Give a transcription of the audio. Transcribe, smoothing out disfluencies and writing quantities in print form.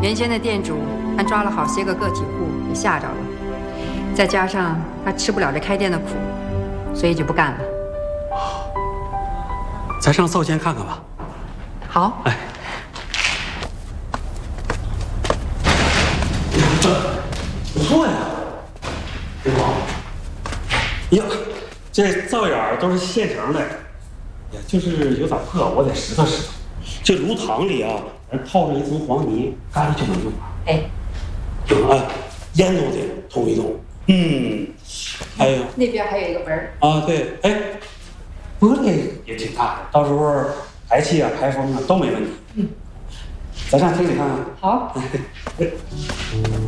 原先的店主还抓了好些个个体户，给吓着了，再加上他吃不了这开店的苦，所以就不干了。 咱上灶间看看吧。 好。 哎，这不错呀，挺好。呀，这灶眼都是现成的，呀，就是有点破，我得拾掇拾掇。这炉膛里啊，泡着一层黄泥，干了就能用了。 哎， 行啊，烟都得通一通。还有那边还有一个门啊，对，哎，玻璃也挺大的，到时候排气啊、排风啊都没问题。咱上厅里看看。 好。